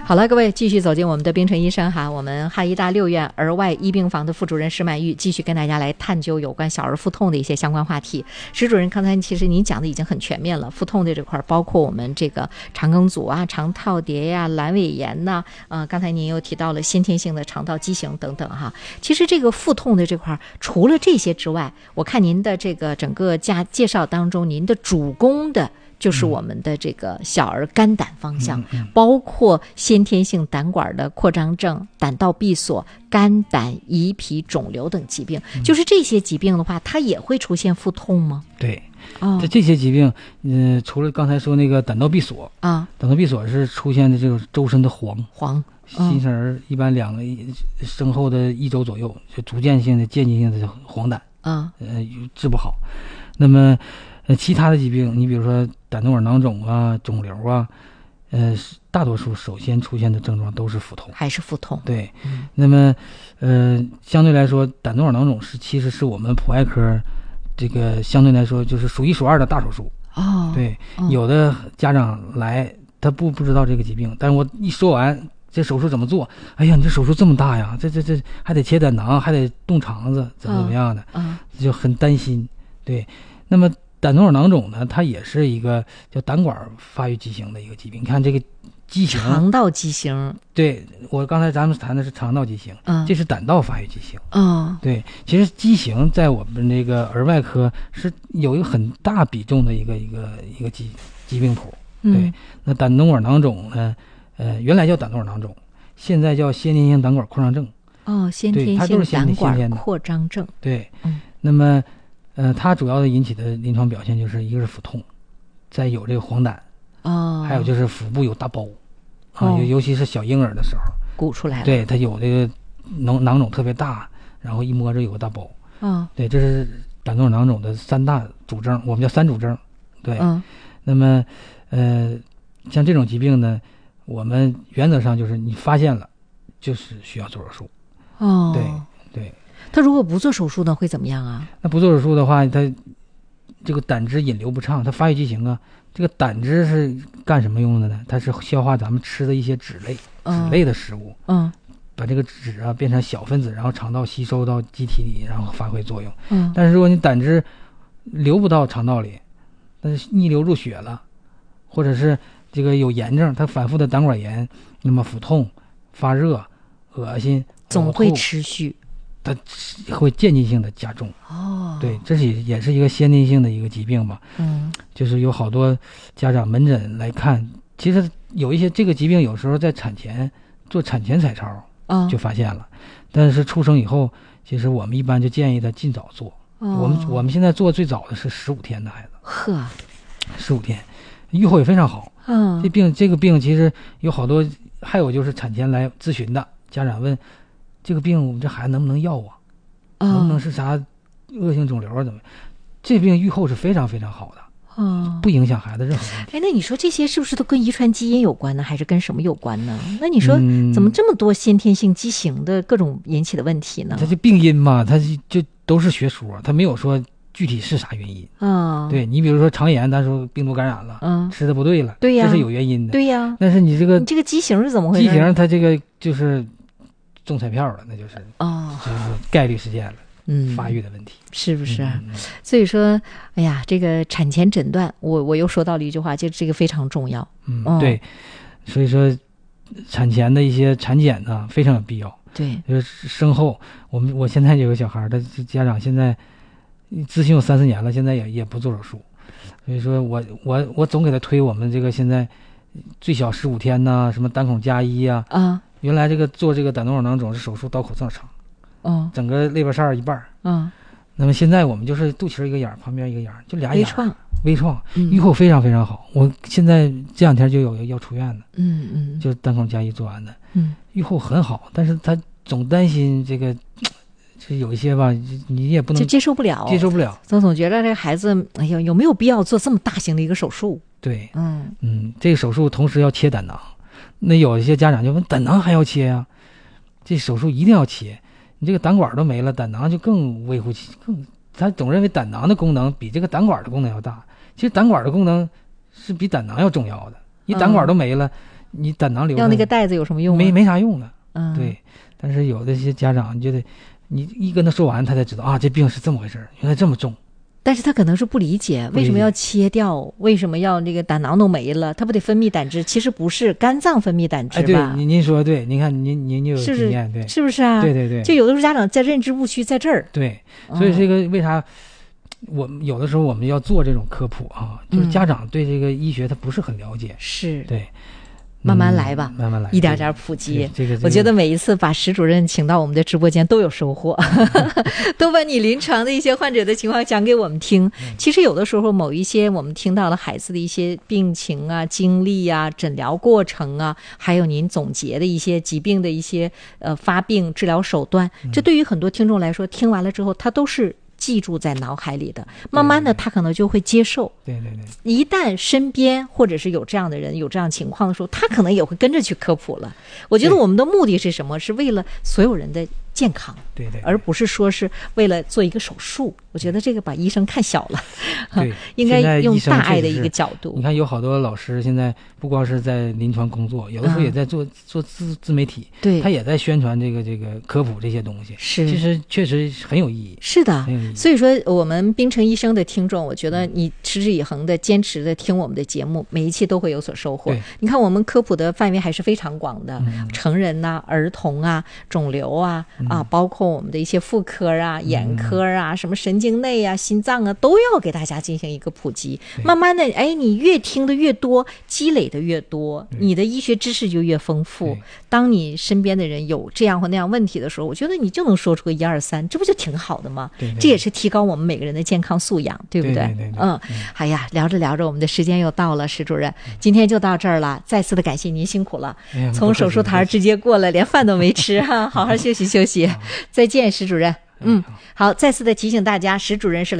好了，各位继续走进我们的冰城医生哈，我们哈医大6院儿外医病房的副主任石满玉继续跟大家来探究有关小儿腹痛的一些相关话题。石主任，刚才其实您讲的已经很全面了，腹痛的这块包括我们这个肠梗阻啊、肠套叠呀、阑尾炎呐，刚才您又提到了先天性的肠道畸形等等哈。其实这个腹痛的这块，除了这些之外，我看您的这个整个介绍当中，您的主攻的就是我们的这个小儿肝胆方向，包括先天性胆管的扩张症、胆道闭锁、肝胆胰脾肿瘤等疾病。就是这些疾病的话，它也会出现腹痛吗？ 对，这些疾病，除了刚才说那个胆道闭锁啊，胆道闭锁是出现的这种周身的黄，新生儿一般生后的1周左右，就逐渐性的渐进性的黄疸治不好。那么其他的疾病，你比如说胆动管囊肿啊、肿瘤啊，大多数首先出现的症状都是腹痛， 还是腹痛。 对，那么相对来说，胆动管囊肿其实是我们普外科这个相对来说就是数1数2的大手术。对，有的家长来他不知道这个疾病，但是我一说完这手术怎么做，哎呀，你这手术这么大呀，这还得切胆囊，还得动肠子，怎么样的，就很担心。对，那么胆动管囊肿呢，它也是一个叫胆管发育畸形的一个疾病。你看这个畸形， 肠道畸形。对， 我刚才咱们谈的是肠道畸形，这是胆道发育畸形。对，其实畸形在我们这个儿外科是有一个很大比重的一个疾病谱。对，那胆动管囊肿呢，原来叫胆动管囊肿，现在叫先天性胆管扩张症。 先天性胆管扩张症。 对，那么它主要的引起的临床表现就是一个是腹痛，再有这个黄疸，还有就是腹部有大包，尤其是小婴儿的时候鼓出来了。 对，它有这个囊肿特别大，然后一摸着有个大包。对，这是胆动管囊肿的3大主症，我们叫3主症。对，那么像这种疾病呢，我们原则上就是你发现了，就是需要做手术。对。 他如果不做手术呢，会怎么样啊？ 那不做手术的话，他这个胆汁引流不畅，它发育畸形啊。这个胆汁是干什么用的呢？它是消化咱们吃的一些脂类的食物，把这个脂啊变成小分子，然后肠道吸收到机体里，然后发挥作用。但是如果你胆汁流不到肠道里，但是逆流入血了，或者是这个有炎症，它反复的胆管炎，那么腹痛、发热、恶心， 总会持续。 它会渐进性的加重。对，这也是一个先天性的一个疾病吧。就是有好多家长门诊来看，其实有一些这个疾病有时候在产前做产前彩超就发现了，但是出生以后，其实我们一般就建议他尽早做。我们现在做最早的是15天的孩子，15天，预后也非常好。这个病其实有好多，还有就是产前来咨询的家长问，这个病我们这孩子能不能要啊？能不能是啥恶性肿瘤啊？怎么？这病预后是非常非常好的，不影响孩子任何问题。 那你说这些是不是都跟遗传基因有关呢，还是跟什么有关呢？那你说怎么这么多先天性畸形的各种引起的问题呢？ 它这病因嘛，它就都是学说，它没有说具体是啥原因。对，你比如说肠炎，咱说病毒感染了，吃的不对了， 对呀， 这是有原因的。 对呀， 但是你这个畸形是怎么回事？ 畸形它这个就是中彩票了，那就是概率事件了。发育的问题是不是？所以说，哎呀，这个产前诊断，我又说到了一句话，就这个非常重要。 对，所以说产前的一些产检呢非常有必要。 对， 就是生后，我现在有个小孩，他家长现在咨询有3-4年了，现在也不做手术，所以说我总给他推我们这个现在最小15天呐，什么胆孔加1啊。原来这个做这个胆动管囊肿是手术刀口这么长。整个肋巴扇一半。那么现在我们就是肚脐一个眼，旁边一个眼，就俩眼，微创，预后非常非常好。我现在这2天就有要出院的，就是胆孔加1做完的，预后很好。但是他总担心这个，就有一些吧，你也不能就接受不了，总觉得这个孩子，哎呀，有没有必要做这么大型的一个手术？ 对，这个手术同时要切胆囊，那有一些家长就问，胆囊还要切呀？这手术一定要切。你这个胆管都没了，胆囊就更微乎其他总认为胆囊的功能比这个胆管的功能要大。其实胆管的功能是比胆囊要重要的。你胆管都没了， 你胆囊瘤要那个袋子有什么用啊？ 没啥用的。对。但是有的一些家长觉得，你一跟他说完，他才知道啊，这病是这么回事，原来这么重。 但是他可能是不理解为什么要切掉，为什么要那个胆囊都没了，他不得分泌胆汁？其实不是，肝脏分泌胆汁吧？ 对，您说的对，您看您有经验，对， 是不是啊？ 对， 就有的时候家长在认知误区在这儿。 对，所以这个为啥我们有的时候我们要做这种科普啊？就是家长对这个医学他不是很了解， 是对。 慢慢来吧， 慢慢来， 一点点普及。 这个我觉得每一次把石主任请到我们的直播间都有收获，都把你临床的一些患者的情况讲给我们听。其实有的时候某一些我们听到了孩子的一些病情啊、经历啊、诊疗过程啊，还有您总结的一些疾病的一些发病治疗手段，这对于很多听众来说，听完了之后他都是记住在脑海里的，慢慢的他可能就会接受。 对， 一旦身边或者是有这样的人有这样情况的时候，他可能也会跟着去科普了。我觉得我们的目的是什么？是为了所有人的健康， 对， 而不是说是为了做一个手术。我觉得这个把医生看小了， 对， 应该用大爱的一个角度。 你看有好多老师现在不光是在临床工作，有的时候也在做自媒体， 对， 他也在宣传这个科普这些东西， 是， 其实确实很有意义。 是的，所以说我们冰城医生的听众，我觉得你持之以恒的坚持的听我们的节目，每一期都会有所收获。你看我们科普的范围还是非常广的，成人啊、儿童啊、肿瘤啊包括我们的一些妇科啊、眼科啊、什么神经内啊、心脏啊，都要给大家进行一个普及。慢慢的，你越听的越多，积累的越多，你的医学知识就越丰富。当你身边的人有这样或那样问题的时候，我觉得你就能说出个1、2、3，这不就挺好的吗？这也是提高我们每个人的健康素养，对不对？ 对。 哎呀，聊着聊着，我们的时间又到了，石主任，今天就到这儿了。再次的感谢您，辛苦了，从手术台直接过来，连饭都没吃哈，好好休息休息。再见，石主任。好，再次的提醒大家，石主任是